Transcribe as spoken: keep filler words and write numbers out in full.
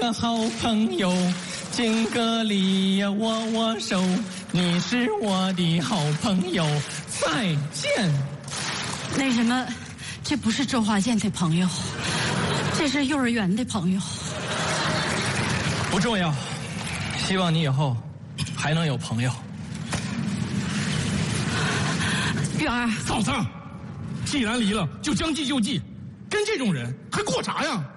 个好朋友，敬个礼呀，握握手，你是我的好朋友，再见。 那什么，这不是周华健的朋友，这是幼儿园的朋友。 不重要，希望你以后还能有朋友。 玉儿， 嫂子，既然离了，就将计就计，跟这种人还过啥呀？